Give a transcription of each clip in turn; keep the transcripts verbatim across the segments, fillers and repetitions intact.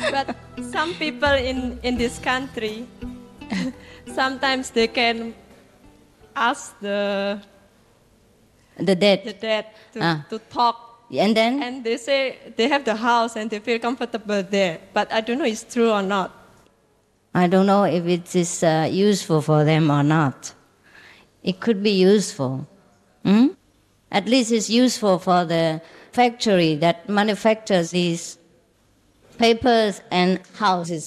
But some people in, in this country, sometimes they can ask the the dead, the dead to, ah. to talk. And then? And they say they have the house and they feel comfortable there. But I don't know if it's true or not. I don't know if it is uh, useful for them or not. It could be useful. Hmm? At least it's useful for the factory that manufactures these papers and houses.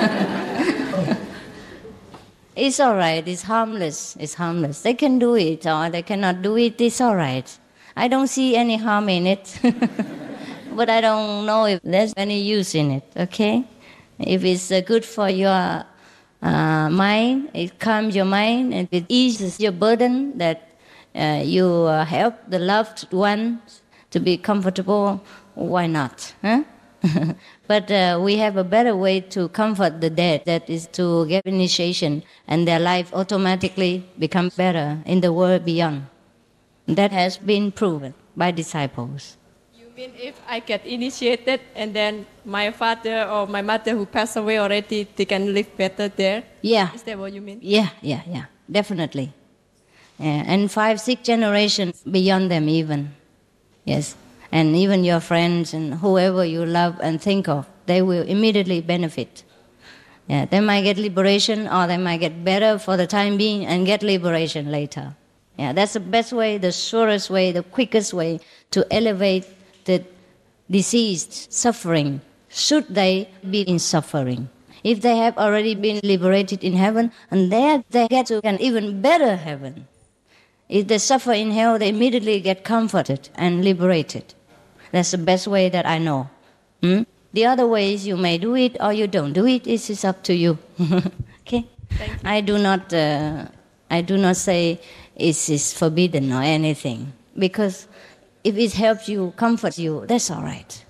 It's all right. It's harmless. It's harmless. They can do it or they cannot do it. It's all right. I don't see any harm in it. But I don't know if there's any use in it, okay? If it's uh, good for your uh, mind, it calms your mind, and it eases your burden that uh, you uh, help the loved ones to be comfortable, why not? Huh? But uh, we have a better way to comfort the dead, that is to get initiation, and their life automatically becomes better in the world beyond. That has been proven by disciples. You mean if I get initiated and then my father or my mother who passed away already, they can live better there? Yeah. Is that what you mean? Yeah, yeah, yeah, definitely. Yeah. And five, six generations beyond them even. Yes. And even your friends and whoever you love and think of, they will immediately benefit. Yeah, they might get liberation or they might get better for the time being and get liberation later. Yeah, that's the best way, the surest way, the quickest way to elevate the deceased suffering, should they be in suffering. If they have already been liberated in heaven, and there they get to an even better heaven. If they suffer in hell, they immediately get comforted and liberated. That's the best way that I know. Hmm? The other ways, you may do it or you don't do it. It is up to you. Okay? Thank you. I do not. Uh, I do not say it is forbidden or anything, because if it helps you, comforts you, that's all right.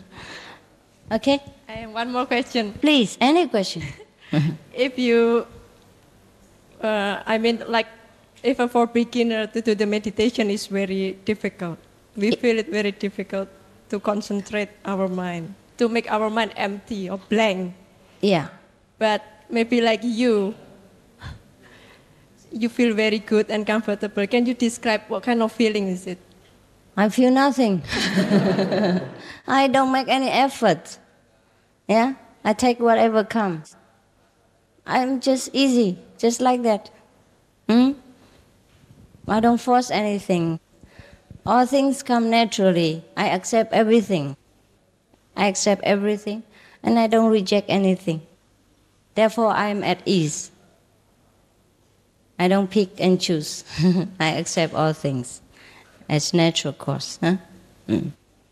Okay? I have one more question. Please, any question. If you, uh, I mean, like, if for beginner to do the meditation is very difficult. We feel it very difficult to concentrate our mind, to make our mind empty or blank. Yeah. But maybe like you, you feel very good and comfortable. Can you describe what kind of feeling is it? I feel nothing. I don't make any effort. Yeah? I take whatever comes. I'm just easy, just like that. Hmm? I don't force anything. All things come naturally. I accept everything. I accept everything, and I don't reject anything. Therefore, I am at ease. I don't pick and choose. I accept all things as natural course. Huh? Mm.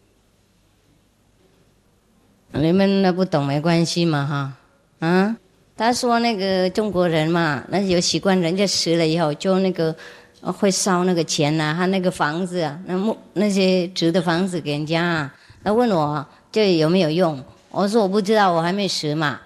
你们不懂没关系嘛哈啊？他说那个中国人嘛，那有习惯，人家死了以后就那个会烧那个钱呐、啊，他那个房子啊，那木那些纸的房子给人家啊。他问我这有没有用？我说我不知道，我还没死嘛。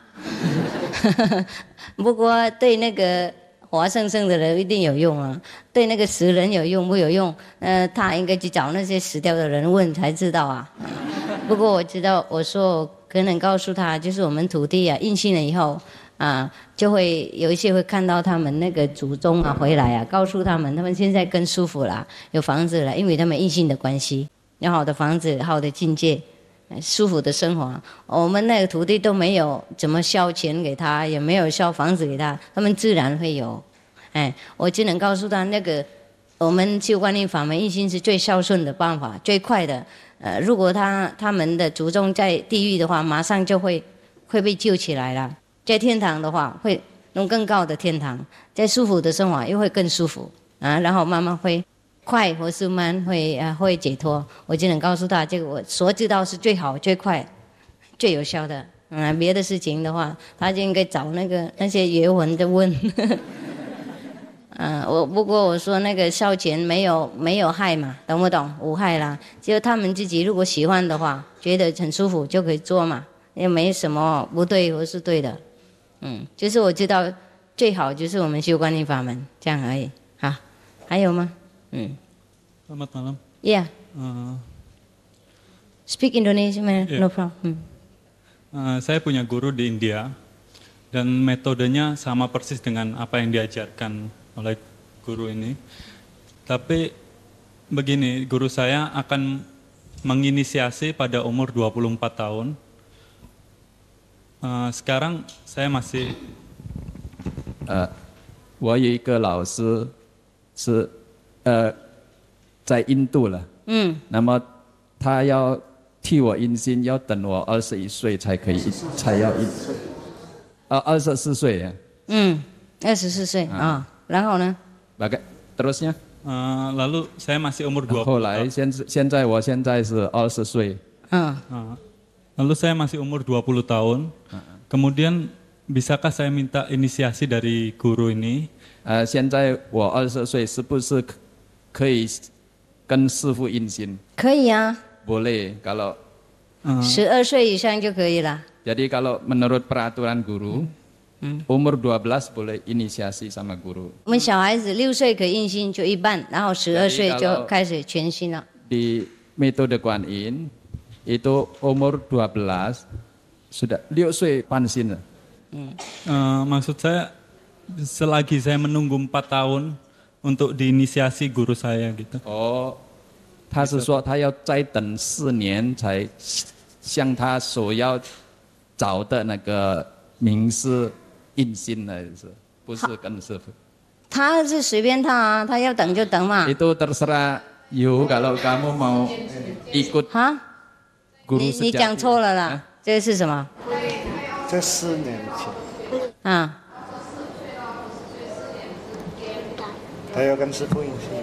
不过对那个活生生的人一定有用啊，对那个死人有用不有用？呃，他应该去找那些死掉的人问才知道啊。不过我知道，我说我可能告诉他，就是我们土地啊，印信了以后啊，就会有一些会看到他们那个祖宗啊回来啊，告诉他们，他们现在更舒服了，有房子了，因为他们印信的关系，有好的房子，好的境界。舒服的生活，我们那个土地都没有怎么销钱给他，也没有销房子给他，他们自然会有。哎，我只能告诉他，那个我们修观音法门印心是最孝顺的办法，最快的。呃，如果他他们的祖宗在地狱的话，马上就会会被救起来了。在天堂的话，会弄更高的天堂，在舒服的生活又会更舒服啊，然后慢慢会。快或是慢会啊会解脱，我只能告诉他，这个我所知道是最好、最快、最有效的。嗯，别的事情的话，他就应该找那个那些学文的问。嗯、啊，我不过我说那个烧钱没有没有害嘛，懂不懂？无害啦，就他们自己如果喜欢的话，觉得很舒服就可以做嘛，也没什么不对或是对的。嗯，就是我知道最好就是我们修观音法门这样而已。好，还有吗？Hmm. Selamat malam. Yeah. Uh, Speak Indonesian, man. Yeah. No problem. Hmm. Uh, saya punya guru di India dan metodenya sama persis dengan apa yang diajarkan oleh guru ini. Tapi begini, guru saya akan menginisiasi pada umur dua puluh empat tahun. Uh, sekarang saya masih 呃，我有一个老师是呃在印度了， 嗯， 那么他要替我印心，要等我二十一岁才可以，才要印，啊，二十四岁呀， 嗯，二十四岁啊，然后呢？ bagai terusnya， uh, lalu saya masih umur dua 后 puluh 来 tahun. 现现在我现在是二十岁， 嗯， Uh, lalu saya masih umur dua puluh tahun. Kemudian bisakah saya minta inisiasi dari guru ini? 呃，现在我二十岁，是不是可以跟师傅印心？ 可以啊， boleh kalau 十二岁以上就可以了。 jadi kalau menurut peraturan guru, umur dua belas boleh inisiasi sama guru. 我们小孩子六岁可以印心就一半，然后十二岁就开始全心了。 Di metode Kuan Yin itu umur dua belas sudah 六岁半心了。 Uh, maksud saya selagi saya menunggu empat tahun untuk diinisiasi guru saya gitu. 哦，他是说他要再等四年才向他所要找的那个名师印心了，是不是跟师傅？ 他是随便他啊，他要等就等嘛。 Itu terserah you kalau kamu mau ikut 哈， guru 你你 sejati. 讲错了啦，这个是什么？ 这四年前， 啊， 他要跟师傅印心。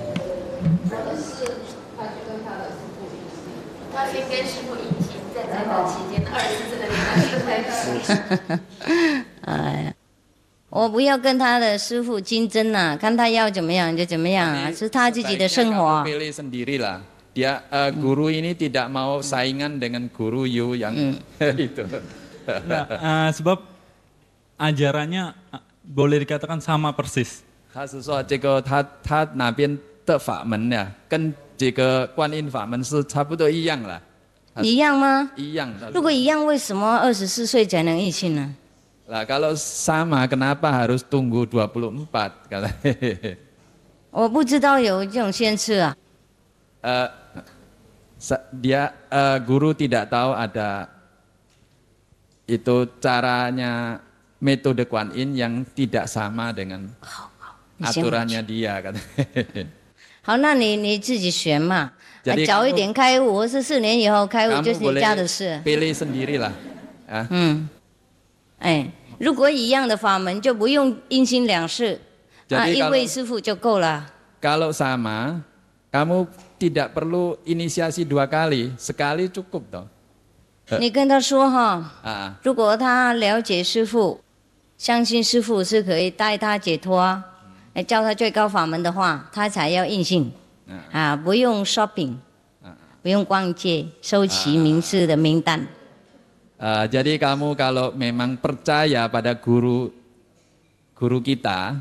他先跟师傅印心，在这段期间二十四个礼拜哎呀，我不要跟他的师傅竞争呐、看他要怎么样就怎么样啊，是他自己的生活。 Kamu pilih sendirilah. Dia uh, guru ini tidak mau saingan dengan guru you yang itu. Nah, uh, sebab ajarannya uh, boleh dikatakan sama persis. 他是说这个他他那边的法门呢，跟这个观音法门是差不多一样了。 一样吗？ 一样的。 如果一样，为什么二十四岁才能印信呢？ Lah kalau sama kenapa harus tunggu dua puluh empat kata. 我不知道有这种限制啊。 uh, dia uh, guru tidak tahu ada itu caranya metode Kuan Yin yang tidak sama dengan aturannya dia kata. 好，那你你自己选嘛， Jadi 早一 kamu- 点开悟，或是四年以后开悟，就 Kamu 是你家的 boleh 事。 pilih sendirilah. Ah. 嗯，哎，如果一样的法门，就不用阴心两世， Jadi 啊，一 kalau- 位师傅就够了。 Kalau sama, kamu tidak perlu inisiasi dua kali, sekali cukup toh. 你跟他说哈， Ah. 如果他了解师傅，相信师傅是可以带他解脱，哎，教他最高法门的话，他才要印信。啊，不用 shopping， 不用逛街，收齐名次的名单。 Uh, jadi kamu kalau memang percaya pada guru guru kita,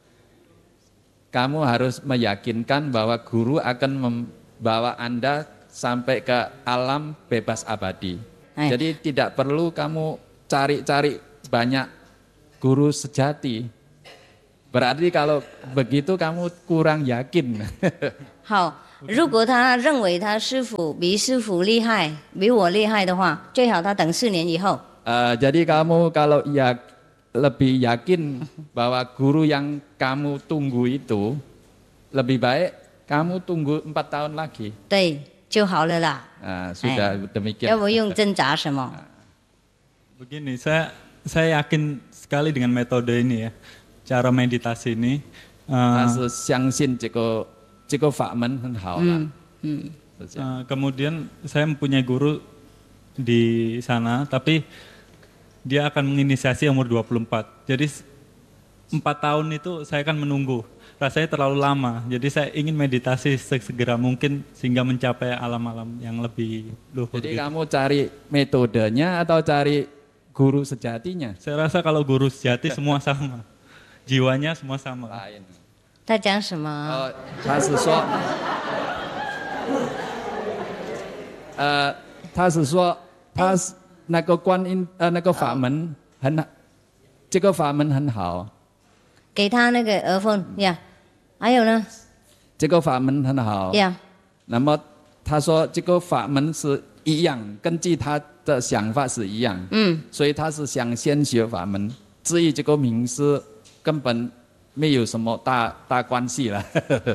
kamu harus meyakinkan bahwa guru akan membawa Anda sampai ke alam bebas abadi. Eh. Jadi tidak perlu kamu cari-cari banyak guru sejati. Berarti kalau begitu kamu kurang yakin. 好，如果他认为他师傅比师傅厉害，比我厉害的话，最好他等四年以后。 Uh, jadi kamu kalau ya lebih yakin bahwa guru yang kamu tunggu itu lebih baik kamu tunggu empat tahun lagi. 对，就好了啦。 Uh, sudah demikian. 要不用挣扎什么？ Begini, saya saya yakin sekali dengan metode ini ya, cara meditasi ini. 他 Uh, 是相信这个这个法门很好了。 嗯， 是这样 uh, kemudian saya mempunyai guru di sana, tapi dia akan menginisiasi umur dua puluh empat. Jadi empat tahun itu saya akan menunggu. Rasanya terlalu lama. Jadi saya ingin meditasi segera mungkin sehingga mencapai alam-alam yang lebih luhur. Jadi gitu. kamu cari metodenya atau cari guru sejatinya? Saya rasa kalau guru sejati semua sama. Jiwanya semua sama. Lain. 他讲什么？ Oh, 他是说，呃，他是说，他是那个观音呃那个法门很，这个法门很好。 给他那个耳奉呀，还有呢？ 这个法门很好。 呀。 那么他说这个法门是一样，根据他的想法是一样。嗯。所以他是想先学法门，至于这个名师根本没有什么大大关系了。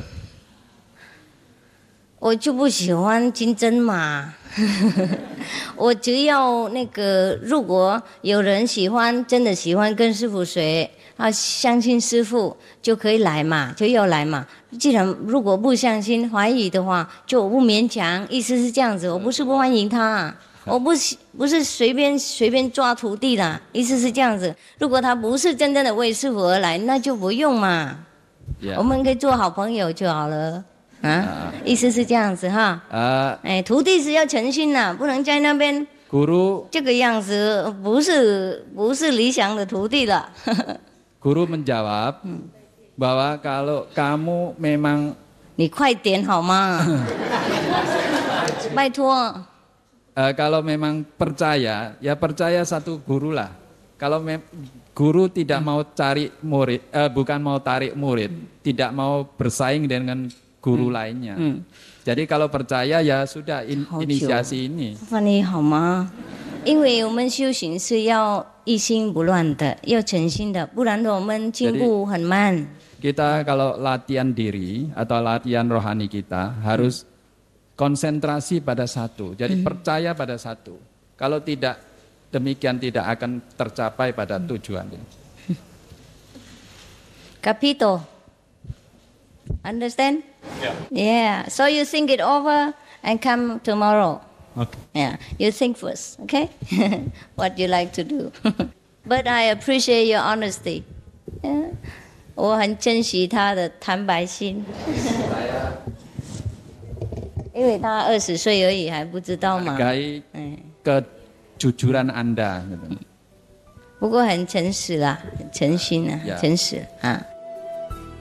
我就不喜欢竞争嘛，我只要那个，如果有人喜欢，真的喜欢跟师父学，啊，相信师父就可以来嘛，就要来嘛。既然如果不相信、怀疑的话，就不勉强。意思是这样子，我不是不欢迎他，我不是不是随便随便抓徒弟啦。意思是这样子，如果他不是真正的为师父而来，那就不用嘛， yeah. 我们可以做好朋友就好了。啊，意思是这样子哈。啊，哎，徒弟是要诚心呐，不能在那边 Guru 这个样子，不是不是理想的徒弟了。 Guru menjawab bahwa kalau kamu memang 你快点好吗？拜托。 Uh, kalau memang percaya, ya percaya satu guru lah. Kalau mem guru tidak mau cari murid, uh, bukan mau tarik murid, tidak mau bersaing dengan guru lainnya. Hmm. Jadi kalau percaya ya sudah in, inisiasi ini. 范你好吗？因为我们修行是要一心不乱的，要诚心的，不然我们进步很慢。 Kita kalau latihan diri atau latihan rohani kita harus konsentrasi pada satu. Jadi hmm. percaya pada satu. Kalau tidak demikian tidak akan tercapai pada tujuannya. Capito. Understand? Yeah. Yeah. So you think it over and come tomorrow. Okay. Yeah. You think first, okay? What you like to do. But I appreciate your honesty. Yeah. 我很珍惜他的坦白心。因为他二十岁而已，还不知道嘛。 Hargai kejujuran Anda. 不过很诚实啦，很诚心啊，诚实啊。